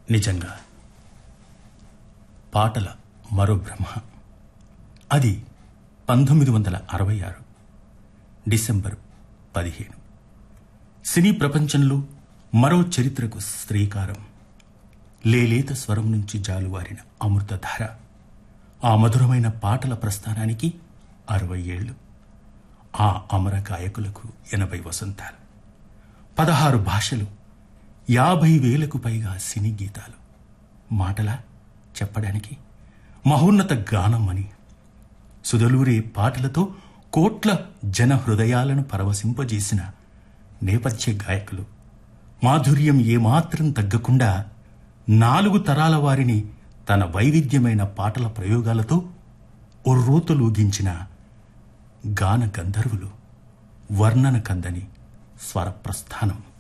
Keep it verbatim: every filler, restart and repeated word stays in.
నిజంగా పాటల మరో బ్రహ్మ. అది పంతొమ్మిది వందల అరవై ఆరు డిసెంబర్ పదిహేను. సినీ ప్రపంచంలో మరో చరిత్రకు శ్రీకారం. లేలేత స్వరం నుంచి జాలువారిన అమృతధార. ఆ మధురమైన పాటల ప్రస్థానానికి అరవై ఏళ్లు. ఆ అమర గాయకులకు ఎనభై వసంతాలు. పదహారు భాషలు, యాభై వేలకు పైగా సినీ గీతాలు. మాటలా చెప్పడానికి? మహోన్నత గానం అని. సుదలూరే పాటలతో కోట్ల జన హృదయాలను పరవశింపజేసిన నేపథ్య గాయకులు. మాధుర్యం ఏమాత్రం తగ్గకుండా నాలుగు తరాల వారిని తన వైవిధ్యమైన పాటల ప్రయోగాలతో ఉర్రూతలూగించిన గాన గంధర్వులు. వర్ణన కందని స్వరప్రస్థానం.